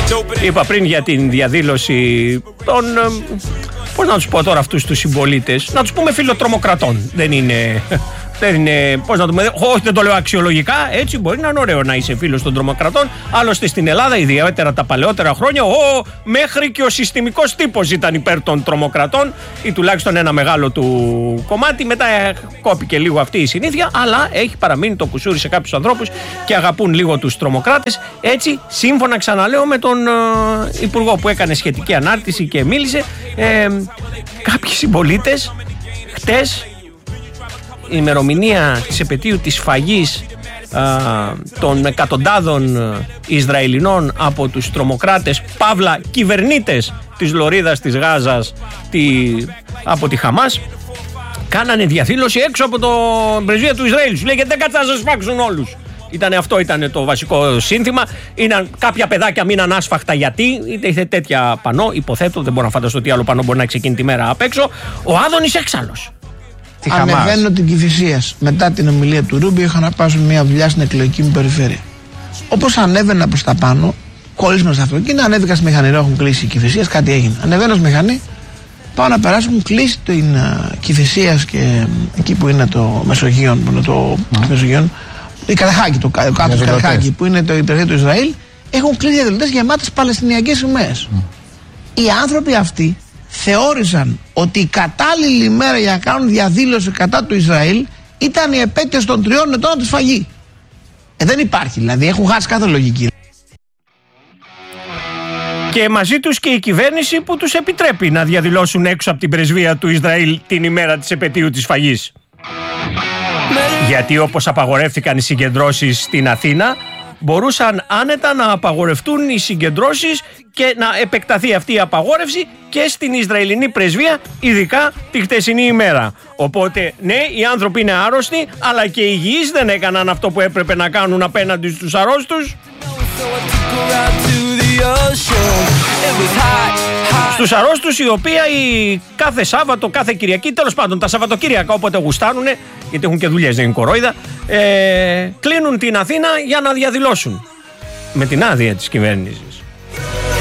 Είπα πριν για την διαδήλωση των, πώς να τους πω τώρα αυτούς τους συμπολίτες, να τους πούμε φιλοτρομοκρατών. Δεν είναι, πώς να το πούμε, όχι δεν το λέω αξιολογικά, έτσι μπορεί να είναι ωραίο να είσαι φίλος των τρομοκρατών. Άλλωστε στην Ελλάδα, ιδιαίτερα τα παλαιότερα χρόνια, μέχρι και ο συστημικός τύπος ήταν υπέρ των τρομοκρατών ή τουλάχιστον ένα μεγάλο του κομμάτι. Μετά κόπηκε λίγο αυτή η συνήθεια, αλλά έχει παραμείνει το κουσούρι σε κάποιους ανθρώπους και αγαπούν λίγο τους τρομοκράτες. Έτσι, σύμφωνα ξαναλέω με τον υπουργό που έκανε σχετική ανάρτηση και μίλησε, κάποιοι συμπολίτες χτες, η ημερομηνία της επετείου της σφαγής των εκατοντάδων Ισραηλινών από τους τρομοκράτες παύλα κυβερνήτες της Λωρίδας της Γάζας από τη Χαμάς, κάνανε διαδήλωση έξω από το πρεσβεία του Ισραήλ. Σου λέγεται δεν κάτσε να σας σφάξουν όλους. Αυτό ήταν το βασικό σύνθημα. Κάποια παιδάκια μείναν άσφαχτα γιατί είτε τέτοια πανό, υποθέτω, δεν μπορώ να φανταστώ τι άλλο πανό μπορεί να έχει εκείνη τη μέρα απ' έξω. Ο Άδωνης έξαλλος. Ανεβαίνω την Κηφισίας. Μετά την ομιλία του Ρούμπιο είχα να πάω σε μια δουλειά στην εκλογική μου περιφέρεια. Όπως ανέβαινα προς τα πάνω, κόλλησμα στο αυτοκίνητο, ανέβηκα στη μηχανηρό, έχουν κλείσει η Κηφισίας, κάτι έγινε. Ανεβαίνω στη μηχανή, πάω να περάσω, έχουν κλείσει την Κηφισίας και εκεί που είναι το Μεσογείον, που είναι το Μεσογείον, η Καλαχάκη, το κάτω του Καλαχάκη, που είναι το υπηρεσία του Ισραήλ, έχουν κλείσει διαδηλωτές γεμάτες παλαιστινιακές σημαίες. Οι άνθρωποι αυτοί θεώρησαν ότι η κατάλληλη ημέρα για να κάνουν διαδήλωση κατά του Ισραήλ ήταν η επέτειος των 3 ετών της σφαγής. Δεν υπάρχει, δηλαδή έχουν χάσει κάθε λογική. Και μαζί τους και η κυβέρνηση που τους επιτρέπει να διαδηλώσουν έξω από την πρεσβεία του Ισραήλ την ημέρα της επετείου της σφαγής. Γιατί όπως απαγορεύτηκαν οι συγκεντρώσεις στην Αθήνα, μπορούσαν άνετα να απαγορευτούν οι συγκεντρώσεις και να επεκταθεί αυτή η απαγόρευση και στην Ισραηλινή πρεσβεία, ειδικά τη χτεσινή ημέρα. Οπότε, ναι, οι άνθρωποι είναι άρρωστοι, αλλά και οι υγιείς δεν έκαναν αυτό που έπρεπε να κάνουν απέναντι στους αρρώστους. Στους αρρώστους οι οποίοι κάθε Σάββατο, κάθε Κυριακή, τέλος πάντων τα Σαββατοκύριακα όποτε γουστάρουνε, γιατί έχουν και δουλειές, δεν είναι κορόιδα, κλείνουν την Αθήνα για να διαδηλώσουν με την άδεια της κυβέρνησης.